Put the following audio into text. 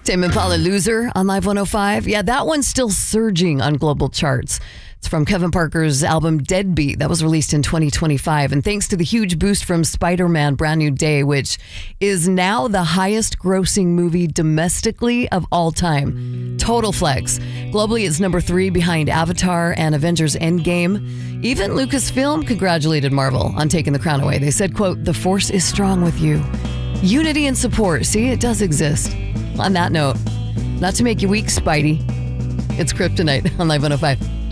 Tame Impala Loser on Live 105. Yeah, that one's still surging on global charts. It's from Kevin Parker's album Deadbeat that was released in 2025. And thanks to the huge boost from Spider-Man Brand New Day, which is now the highest grossing movie domestically of all time. Total flex. Globally, it's number 3 behind Avatar and Avengers Endgame. Even Lucasfilm congratulated Marvel on taking the crown away. They said, quote, "The force is strong with you." Unity and support. See, it does exist. On that note, not to make you weak, Spidey, it's Kryptonite on Live 105.